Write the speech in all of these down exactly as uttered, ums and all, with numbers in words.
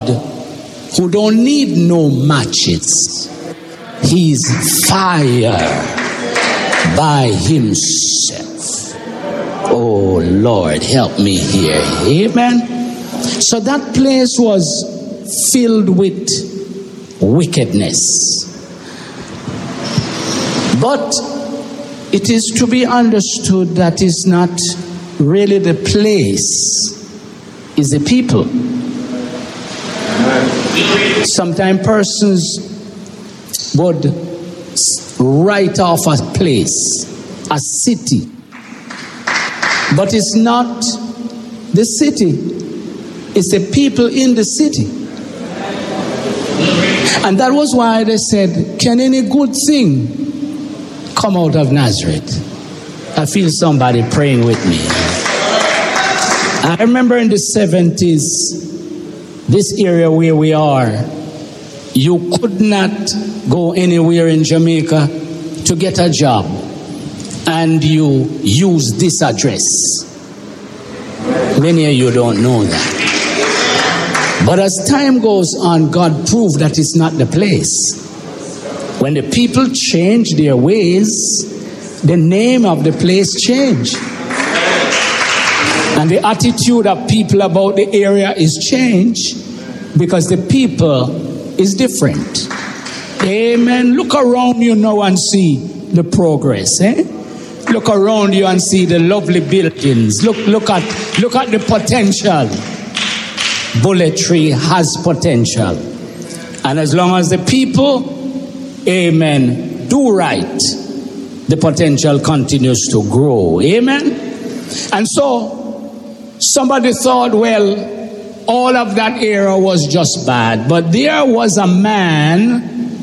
who don't need no matches. He's fire by himself. Oh Lord, help me here. Amen. So that place was filled with wickedness. But it is to be understood that is not really the place, is the people. Sometimes persons would write off a place, a city, but it's not the city, it's the people in the city. And that was why they said, can any good thing come out of Nazareth? I feel somebody praying with me. I remember in the seventies, this area where we are, you could not go anywhere in Jamaica to get a job and you use this address. Many of you don't know that. But as time goes on, God proved that it's not the place. When the people change their ways, the name of the place changed. And the attitude of people about the area is changed because the people is different. Amen. Look around you now and see the progress. Eh? Look around you and see the lovely buildings. Look, look at, look at the potential. Bullet Tree has potential. And as long as the people, amen, do right, the potential continues to grow. Amen. And so somebody thought, well, all of that era was just bad. But there was a man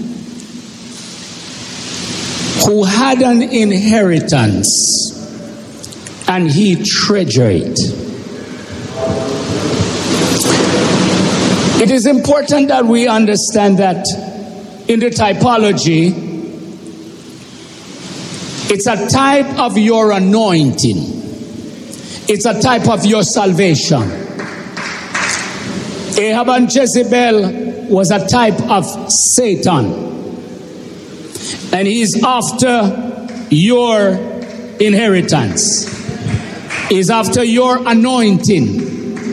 who had an inheritance and he treasured it. It is important that we understand that in the typology, it's a type of your anointing. It's a type of your salvation. Ahab and Jezebel was a type of Satan. And he's after your inheritance. He's after your anointing.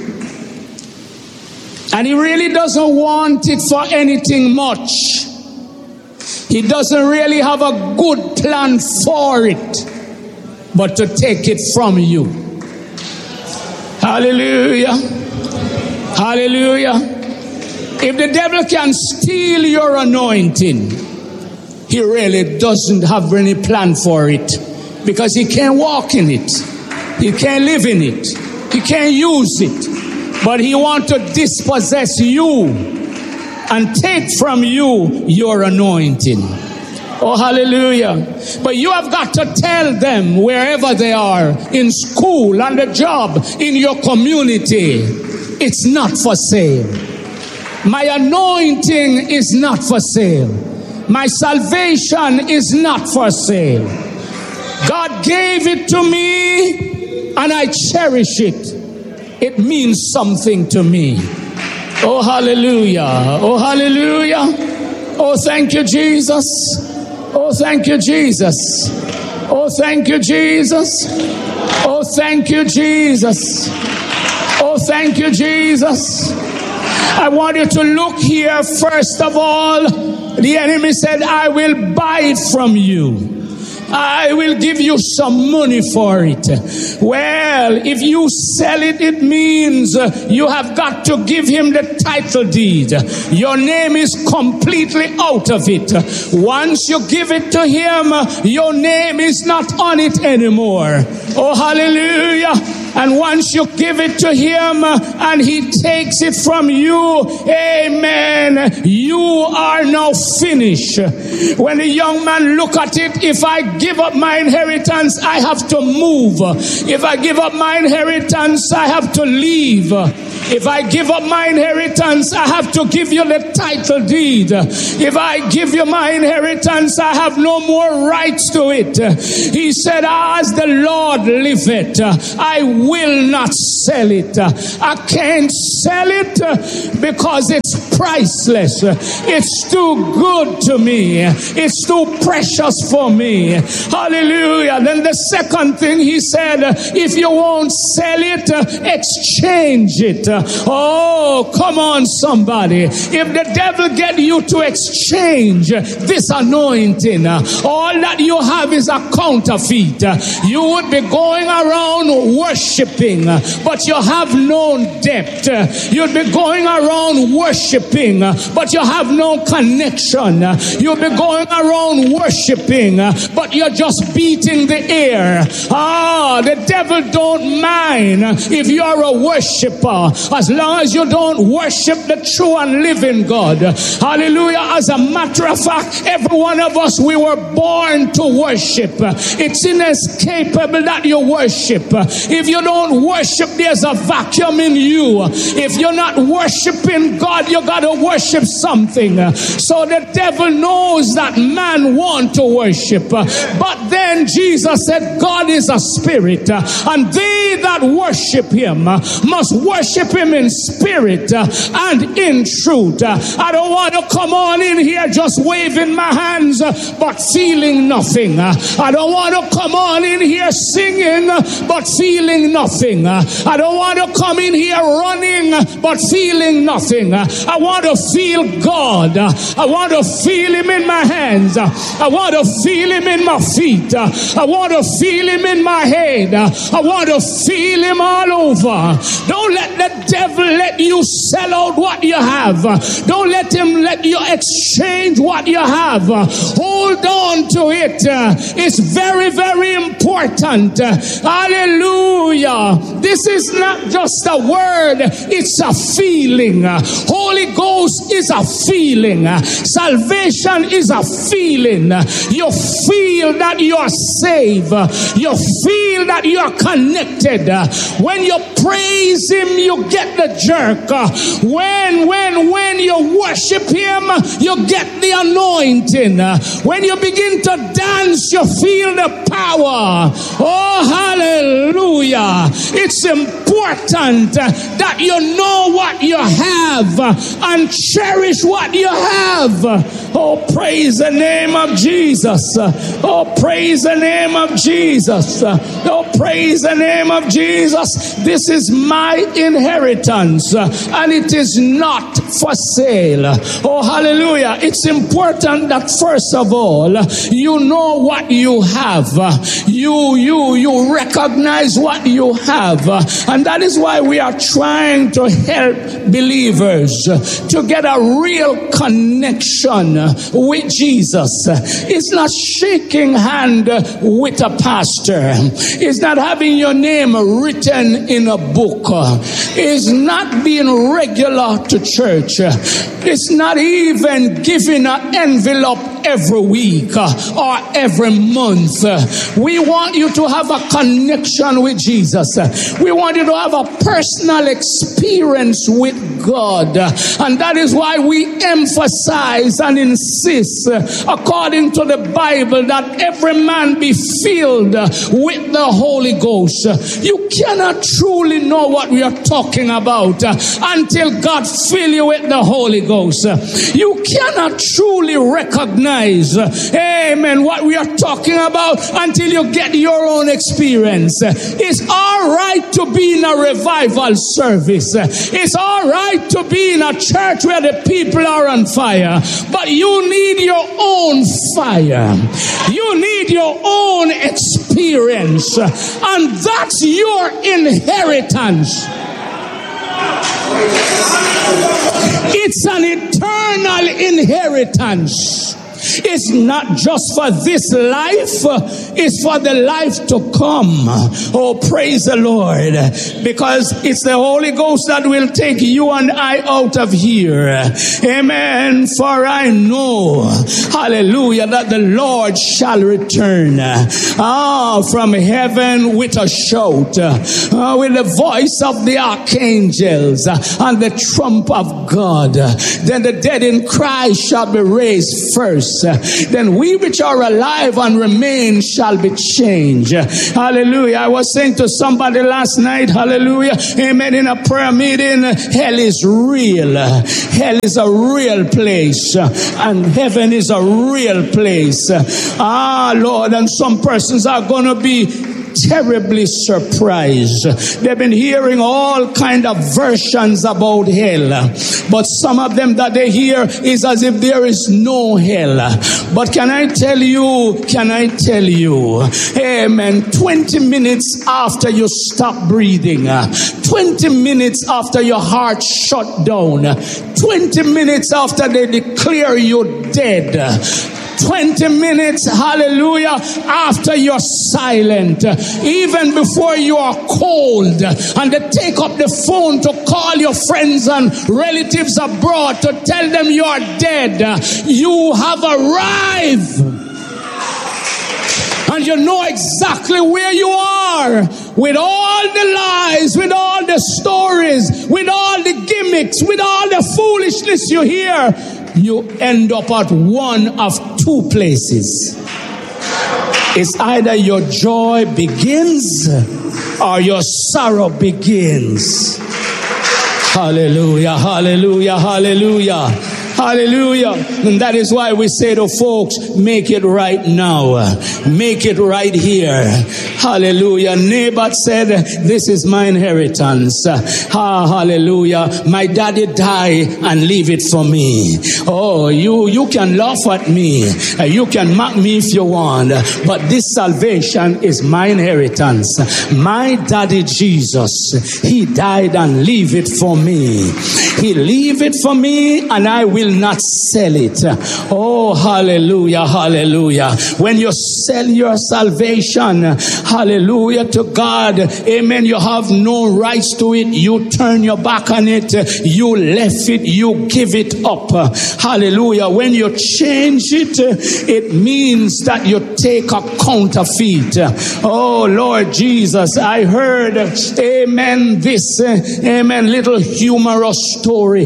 And he really doesn't want it for anything much. He doesn't really have a good plan for it, but to take it from you. Hallelujah. Hallelujah. If the devil can steal your anointing, he really doesn't have any plan for it, because he can't walk in it. He can't live in it. He can't use it. But he wants to dispossess you and take from you your anointing. Oh, hallelujah. But you have got to tell them wherever they are, in school, on the job, in your community, it's not for sale. My anointing is not for sale. My salvation is not for sale. God gave it to me and I cherish it. It means something to me. Oh, hallelujah. Oh, hallelujah. Oh, thank you, Jesus. Oh, thank you, Jesus. Oh, thank you, Jesus. Oh, thank you, Jesus. Oh, thank you, Jesus. I want you to look here. First of all, the enemy said, I will buy it from you. I will give you some money for it. Well, if you sell it, it means you have got to give him the title deed. Your name is completely out of it. Once you give it to him, your name is not on it anymore. Oh, hallelujah. And once you give it to him and he takes it from you, amen, you are now finished. When the young man look at it, if I give up my inheritance, I have to move. If I give up my inheritance, I have to leave. If I give up my inheritance, I have to give you the title deed. If I give you my inheritance, I have no more rights to it. He said, as the Lord liveth, I will not sell it. I can't sell it because it's priceless. It's too good to me. It's too precious for me. Hallelujah. Then the second thing he said, if you won't sell it, exchange it. Oh, come on, somebody. If the devil get you to exchange this anointing, all that you have is a counterfeit. You would be going around worshiping, but you have no depth. You'd be going around worshiping, but you have no connection. You'll be going around worshiping, but you're just beating the air. Ah, the devil don't mind if you're a worshiper, as long as you don't worship the true and living God. Hallelujah. As a matter of fact, every one of us, we were born to worship. It's inescapable that you worship. If you don't worship, there's a vacuum in you. If you're not worshiping God, you got to worship something. So the devil knows that man wants to worship. But then Jesus said, God is a spirit, and they that worship him must worship him in spirit and in truth. I don't want to come on in here just waving my hands but feeling nothing. I don't want to come on in here singing but feeling nothing. I don't want to come in here running but feeling nothing. I want to feel God. I want to feel him in my hands. I want to feel him in my feet. I want to feel him in my head. I want to feel him all over. Don't let the devil let you sell out what you have. Don't let him let you exchange what you have. Hold on to it. It's very, very important. Hallelujah. This is not just a word, it's a feeling. Holy Ghost is a feeling. Salvation is a feeling. You feel that you are saved. You feel that you are connected. When you praise him, you get the jerk. When, when, when you worship him, you get the anointing. When you begin to dance, you feel the power. Oh, hallelujah. It's important that you know what you have and cherish what you have. Oh, praise the name of Jesus. Oh, praise the name of Jesus. Oh, praise the name of Jesus. This is my inheritance, and it is not for sale. Oh, hallelujah. It's important that first of all, you know what you have. You, you, you recognize what you have. And that is why we are trying to help believers to get a real connection with Jesus. It's not shaking hand with a pastor. It's not having your name written in a book. It's not being regular to church. It's not even giving an envelope every week or every month. We want you to have a connection with Jesus. We want you to have a personal experience with God. And that is why we emphasize and insist, according to the Bible, that every man be filled with the Holy Ghost. You cannot truly know what we are talking about until God fill you with the Holy Ghost. You cannot truly recognize, amen, what we are talking about until you get your own experience. It's all right to be in a revival service. It's all right to be in a church where the people are on fire. But you need your own fire. You need your own experience. And that's your inheritance. It's an eternal inheritance. It's not just for this life, it's for the life to come. Oh, praise the Lord. Because it's the Holy Ghost that will take you and I out of here. Amen. For I know, hallelujah, that the Lord shall return ah, from heaven with a shout, uh, with the voice of the archangels and the trump of God. Then the dead in Christ shall be raised first. then we which are alive and remain shall be changed. Hallelujah. I was saying to somebody last night, hallelujah, amen, in a prayer meeting, hell is real. Hell is a real place, and heaven is a real place. Ah, Lord, and some persons are going to be terribly surprised. They've been hearing all kind of versions about hell, but some of them that they hear is as if there is no hell. But can I tell you, can I tell you, amen, twenty minutes after you stop breathing, twenty minutes after your heart shut down, twenty minutes after they declare you dead, twenty minutes, hallelujah, after you're silent, even before you are cold, and they take up the phone to call your friends and relatives abroad to tell them you are dead, you have arrived. And you know exactly where you are, with all the lies, with all the stories, with all the gimmicks, with all the foolishness you hear. You end up at one of two places. It's either your joy begins or your sorrow begins. Hallelujah, hallelujah, hallelujah, hallelujah. And that is why we say to folks, make it right now. Make it right here. Hallelujah. Naboth said, this is my inheritance. Ah, hallelujah. My daddy died and leave it for me. Oh, you, you can laugh at me. You can mock me if you want. But this salvation is my inheritance. My daddy Jesus, he died and leave it for me. He leave it for me, and I will not sell it. Oh, hallelujah, hallelujah. When you sell your salvation, hallelujah, to God, amen, you have no rights to it. You turn your back on it. You left it. You give it up. Hallelujah. When you change it, it means that you take a counterfeit. Oh, Lord Jesus, I heard, amen, this, amen, little humorous story.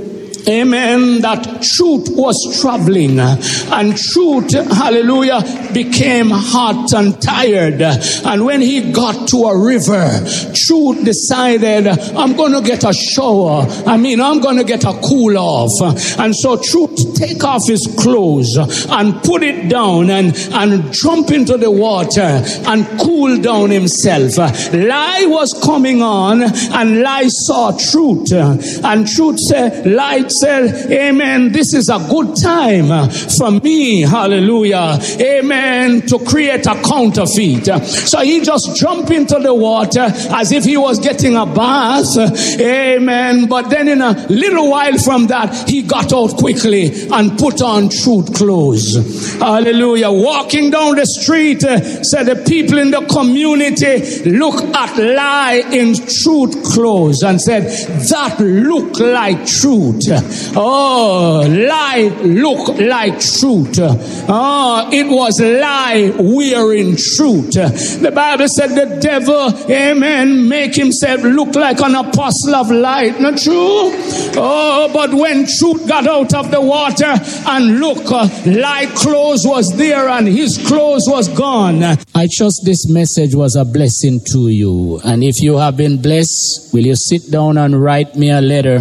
Amen, that truth was traveling, and truth, hallelujah, became hot and tired. And when he got to a river, truth decided, I'm going to get a shower. I mean, I'm going to get a cool off. And so truth take off his clothes and put it down and, and jump into the water and cool down himself. Lie was coming on, and lie saw truth. And truth said, lie said, amen, this is a good time for me, hallelujah, amen, to create a counterfeit. So he just jumped into the water as if he was getting a bath, amen, but then in a little while from that, he got out quickly and put on truth clothes. Hallelujah. Walking down the street, uh, said the people in the community look at lie in truth clothes and said, that look like truth. Oh, lie look like truth. Oh, it was lie wearing truth. The Bible said the devil, amen, make himself look like an apostle of light. Not true? Oh, but when truth got out of the water, and look, uh, lie clothes was there and his clothes was gone. I trust this message was a blessing to you. And if you have been blessed, will you sit down and write me a letter?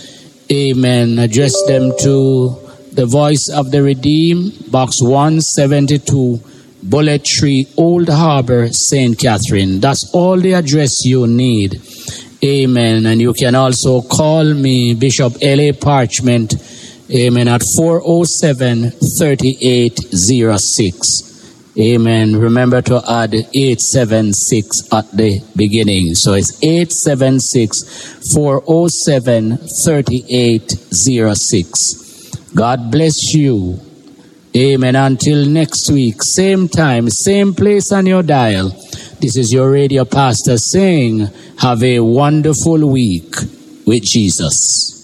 Amen. Address them to the Voice of the Redeemed, Box one seventy-two, Bullet Tree, Old Harbor, Saint Catherine. That's all the address you need. Amen. And you can also call me, Bishop L A Parchment, amen, at four oh seven, thirty-eight oh six. Amen. Remember to add eight seven six at the beginning. So it's eight seven six, four oh seven, thirty-eight oh six. God bless you. Amen. Until next week, same time, same place on your dial. This is your radio pastor saying, have a wonderful week with Jesus.